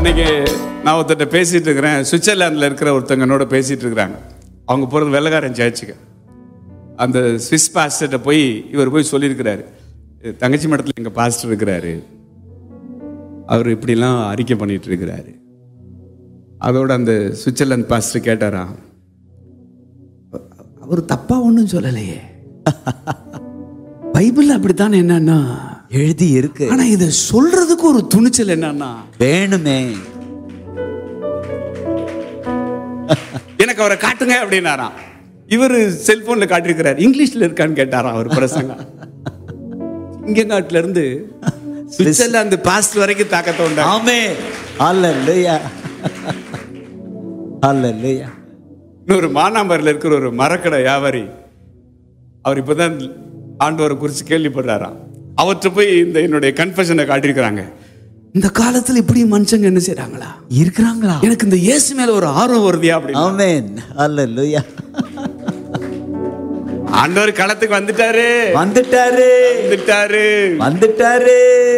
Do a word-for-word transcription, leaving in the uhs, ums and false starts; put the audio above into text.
அன்னைக்கு நான் ஒருத்தட்ட பேசிட்டு இருக்கிறேன். சுவிட்சர்லாந்தில் இருக்கிற ஒருத்தங்க என்னோட பேசிட்டு இருக்கிறாங்க. அவங்க போகிறது வெள்ளக்காரன் சேர்ச்சுக்கு. அந்த ஸ்விஸ் பாஸ்டர்கிட்ட போய் இவர் போய் சொல்லியிருக்கிறாரு, தங்கச்சி மடத்தில் எங்கள் பாஸ்டர் இருக்கிறாரு, அவர் இப்படிலாம் அறிக்கை பண்ணிட்டு இருக்கிறாரு. அதோட அந்த சுவிட்சர்லாந்து பாஸ்டர் கேட்டாரா, அவர் தப்பா ஒன்றும் சொல்லலையே, பைபிள் அப்படித்தானே என்னன்னா எழுதி இருக்கு, ஆனா இதை சொல்றதுக்கு ஒரு துணிச்சல் என்னன்னா வேணுமே. எனக்கு அவரை காட்டுங்க அப்படின்னாராம். இவரு செல்போன்ல காட்டிருக்கிறார். இங்கிலீஷ்ல இருக்கான்னு கேட்டாராம் அவர் பிரசங்கம். சிங்கங்காட்டுல இருந்து சுவிட்சர்லாந்து பாஸ்ட் வரைக்கும் தாக்கத்தை உண்டா. ஆமென். ஹல்லேலூயா. ஹல்லேலூயா. இன்னொரு மானாம்பரில் இருக்கிற ஒரு மரக்கடை வியாபாரி, அவர் இப்பதான் ஆண்டவரை குறித்து கேள்விப்படுறாராம். அவற்றை போய் இந்த என்னுடைய கன்ஃபெஷனை காட்டியிருக்கிறாங்க. இந்த காலத்துல இப்படி மனுஷங்க என்ன செய்றாங்களா இருக்கிறாங்களா? எனக்கு இந்த இயேசு மேல ஒரு ஆர்வம் வருதியா அப்படி. ஆமென். ஹல்லேலூயா. ஆண்டவர் களத்துக்கு வந்துட்டாரு வந்துட்டாரு வந்துட்டாரு வந்துட்டாரு